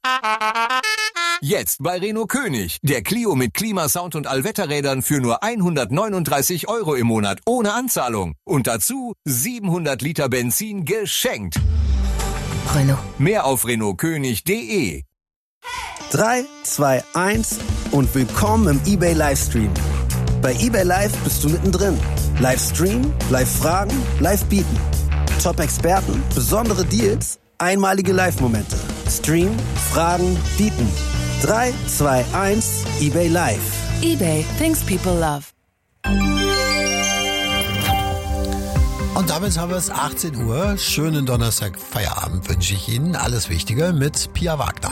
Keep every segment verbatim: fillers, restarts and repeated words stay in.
Jetzt bei Renault König. Der Clio mit Klimasound und Allwetterrädern für nur hundertneununddreißig Euro im Monat ohne Anzahlung. Und dazu siebenhundert Liter Benzin geschenkt. Renault. Mehr auf renault könig punkt de. drei, zwei, eins und willkommen im eBay Livestream. Bei eBay Live bist du mittendrin. Livestream, Live-Fragen, Live-Bieten. Top-Experten, besondere Deals, einmalige Live-Momente. Stream, Fragen, Bieten. drei, zwei, eins, eBay Live. eBay, things people love. Und damit haben wir es achtzehn Uhr. Schönen Donnerstag Feierabend wünsche ich Ihnen. Alles Wichtige mit Pia Wagner.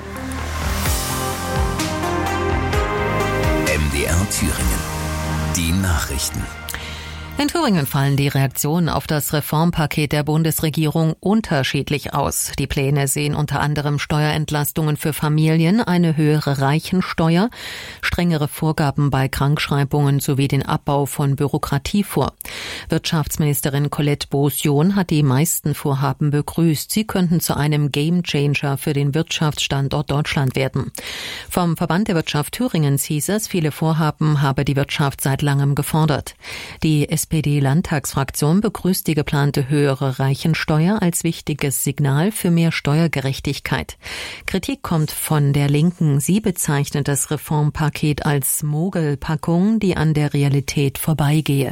M D R Thüringen. Die Nachrichten. In Thüringen fallen die Reaktionen auf das Reformpaket der Bundesregierung unterschiedlich aus. Die Pläne sehen unter anderem Steuerentlastungen für Familien, eine höhere Reichensteuer, strengere Vorgaben bei Krankschreibungen sowie den Abbau von Bürokratie vor. Wirtschaftsministerin Colette Bos-John hat die meisten Vorhaben begrüßt. Sie könnten zu einem Gamechanger für den Wirtschaftsstandort Deutschland werden. Vom Verband der Wirtschaft Thüringens hieß es, viele Vorhaben habe die Wirtschaft seit langem gefordert. Die S P D-Landtagsfraktion begrüßt die geplante höhere Reichensteuer als wichtiges Signal für mehr Steuergerechtigkeit. Kritik kommt von der Linken. Sie bezeichnet das Reformpaket als Mogelpackung, die an der Realität vorbeigehe.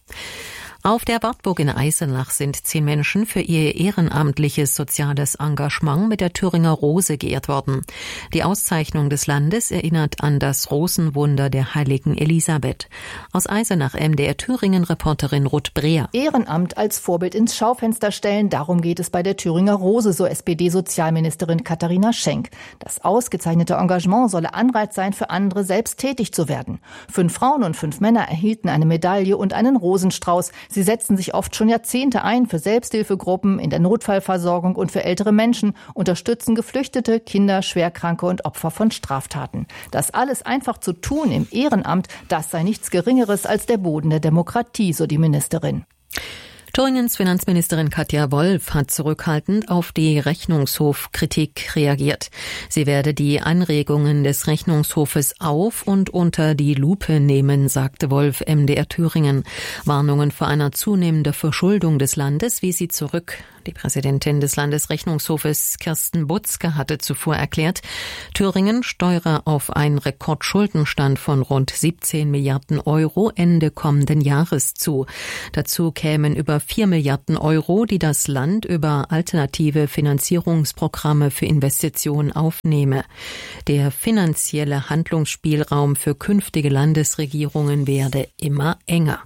Auf der Wartburg in Eisenach sind zehn Menschen für ihr ehrenamtliches soziales Engagement mit der Thüringer Rose geehrt worden. Die Auszeichnung des Landes erinnert an das Rosenwunder der heiligen Elisabeth. Aus Eisenach M D R Thüringen-Reporterin Ruth Breer. Ehrenamt als Vorbild ins Schaufenster stellen, darum geht es bei der Thüringer Rose, so S P D-Sozialministerin Katharina Schenk. Das ausgezeichnete Engagement solle Anreiz sein, für andere selbst tätig zu werden. Fünf Frauen und fünf Männer erhielten eine Medaille und einen Rosenstrauß. Sie setzen sich oft schon Jahrzehnte ein für Selbsthilfegruppen, in der Notfallversorgung und für ältere Menschen, unterstützen Geflüchtete, Kinder, Schwerkranke und Opfer von Straftaten. Das alles einfach zu tun im Ehrenamt, das sei nichts Geringeres als der Boden der Demokratie, so die Ministerin. Thüringens Finanzministerin Katja Wolf hat zurückhaltend auf die Rechnungshofkritik reagiert. Sie werde die Anregungen des Rechnungshofes auf und unter die Lupe nehmen, sagte Wolf M D R Thüringen. Warnungen vor einer zunehmenden Verschuldung des Landes wies sie zurück. Die Präsidentin des Landesrechnungshofes Kirsten Butzke hatte zuvor erklärt, Thüringen steuere auf einen Rekordschuldenstand von rund siebzehn Milliarden Euro Ende kommenden Jahres zu. Dazu kämen über vier Milliarden Euro, die das Land über alternative Finanzierungsprogramme für Investitionen aufnehme. Der finanzielle Handlungsspielraum für künftige Landesregierungen werde immer enger.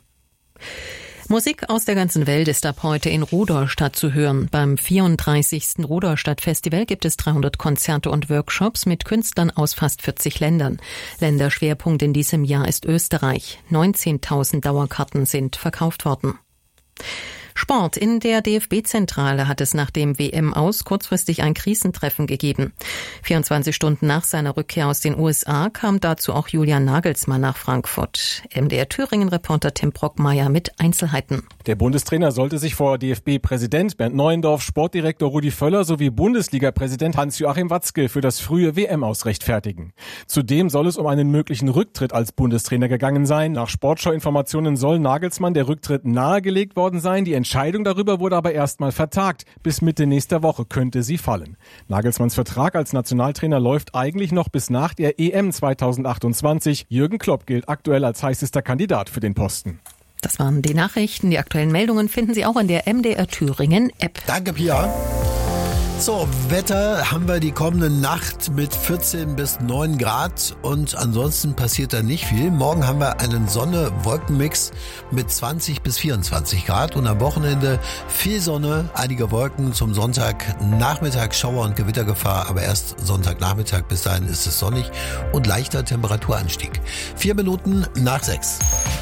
Musik aus der ganzen Welt ist ab heute in Rudolstadt zu hören. Beim vierunddreißigsten Rudolstadt-Festival gibt es dreihundert Konzerte und Workshops mit Künstlern aus fast vierzig Ländern. Länderschwerpunkt in diesem Jahr ist Österreich. neunzehntausend Dauerkarten sind verkauft worden. Sport. In der D F B-Zentrale hat es nach dem W M-Aus kurzfristig ein Krisentreffen gegeben. vierundzwanzig Stunden nach seiner Rückkehr aus den U S A kam dazu auch Julian Nagelsmann nach Frankfurt. M D R Thüringen-Reporter Tim Brockmeier mit Einzelheiten. Der Bundestrainer sollte sich vor D F B-Präsident Bernd Neuendorf, Sportdirektor Rudi Völler sowie Bundesliga-Präsident Hans-Joachim Watzke für das frühe W M-Aus rechtfertigen. Zudem soll es um einen möglichen Rücktritt als Bundestrainer gegangen sein. Nach Sportschau-Informationen soll Nagelsmann der Rücktritt nahegelegt worden sein. Die Entscheidung darüber wurde aber erstmal vertagt. Bis Mitte nächster Woche könnte sie fallen. Nagelsmanns Vertrag als Nationaltrainer läuft eigentlich noch bis nach der E M zweitausendachtundzwanzig. Jürgen Klopp gilt aktuell als heißester Kandidat für den Posten. Das waren die Nachrichten. Die aktuellen Meldungen finden Sie auch in der M D R Thüringen App. Danke, Pia. So, Wetter haben wir die kommende Nacht mit vierzehn bis neun Grad und ansonsten passiert da nicht viel. Morgen haben wir einen Sonne-Wolken-Mix mit zwanzig bis vierundzwanzig Grad und am Wochenende viel Sonne, einige Wolken, zum Sonntagnachmittag Schauer- und Gewittergefahr, aber erst Sonntagnachmittag, bis dahin ist es sonnig und leichter Temperaturanstieg. Vier Minuten nach sechs.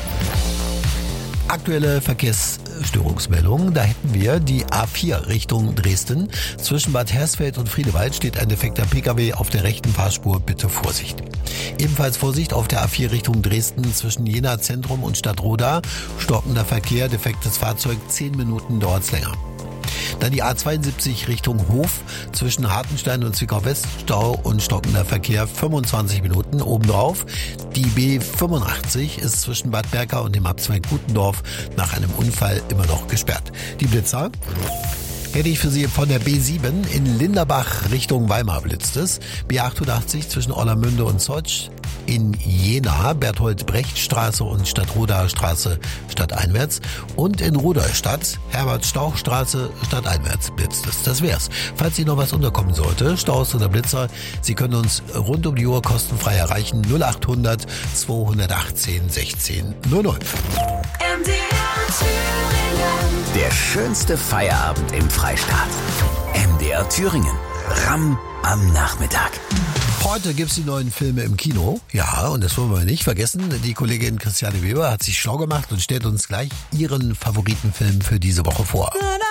Aktuelle Verkehrsstörungsmeldungen, da hätten wir die A vier Richtung Dresden. Zwischen Bad Hersfeld und Friedewald steht ein defekter Pkw auf der rechten Fahrspur, bitte Vorsicht. Ebenfalls Vorsicht auf der A vier Richtung Dresden zwischen Jena Zentrum und Stadtroda. Stockender Verkehr, defektes Fahrzeug, zehn Minuten dauert's länger. Dann die A zweiundsiebzig Richtung Hof zwischen Hartenstein und Zwickau West, Stau und stockender Verkehr, fünfundzwanzig Minuten. Obendrauf die B fünfundachtzig ist zwischen Bad Berka und dem Abzweig Gutendorf nach einem Unfall immer noch gesperrt. Die Blitzer hätte ich für Sie von der B sieben in Linderbach Richtung Weimar blitzt es. B achtundachtzig zwischen Orlamünde und Zotsch. In Jena, Berthold-Brecht-Straße und Stadtrodaer Straße stadteinwärts. Und in Rudolstadt, Herbert-Stauch-Straße stadteinwärts blitzt es. Das wär's. Falls Ihnen noch was unterkommen sollte, Staus oder Blitzer, Sie können uns rund um die Uhr kostenfrei erreichen. null achthundert zweihundertachtzehn sechzehn null null. Der schönste Feierabend im Freistaat. M D R Thüringen. Ramm am Nachmittag. Heute gibt's die neuen Filme im Kino. Ja, und das wollen wir nicht vergessen. Die Kollegin Christiane Weber hat sich schlau gemacht und stellt uns gleich ihren Favoritenfilm für diese Woche vor.